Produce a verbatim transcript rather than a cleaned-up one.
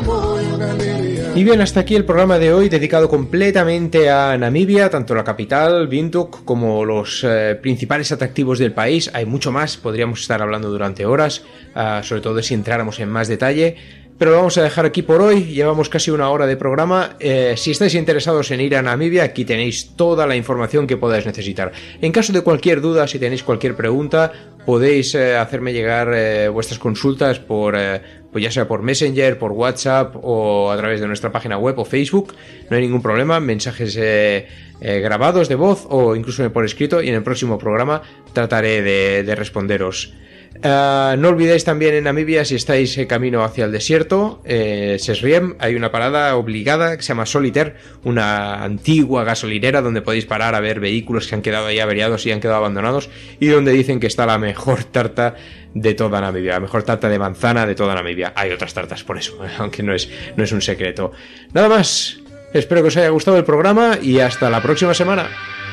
Y bien, hasta aquí el programa de hoy dedicado completamente a Namibia, tanto la capital, Windhoek, como los eh, principales atractivos del país. Hay mucho más, podríamos estar hablando durante horas, uh, sobre todo si entráramos en más detalle. Pero lo vamos a dejar aquí por hoy, llevamos casi una hora de programa. Eh, si estáis interesados en ir a Namibia, aquí tenéis toda la información que podáis necesitar. En caso de cualquier duda, si tenéis cualquier pregunta, podéis eh, hacerme llegar eh, vuestras consultas por, eh, pues ya sea por Messenger, por WhatsApp o a través de nuestra página web o Facebook. No hay ningún problema, mensajes eh, eh, grabados de voz o incluso por escrito, y en el próximo programa trataré de, de responderos. Uh, no olvidéis también en Namibia, si estáis camino hacia el desierto, eh, Sesriem, hay una parada obligada que se llama Solitaire, una antigua gasolinera donde podéis parar a ver vehículos que han quedado ahí averiados y han quedado abandonados, y donde dicen que está la mejor tarta de toda Namibia, la mejor tarta de manzana de toda Namibia. Hay otras tartas por eso, aunque no es, no es un secreto. Nada más, espero que os haya gustado el programa y hasta la próxima semana.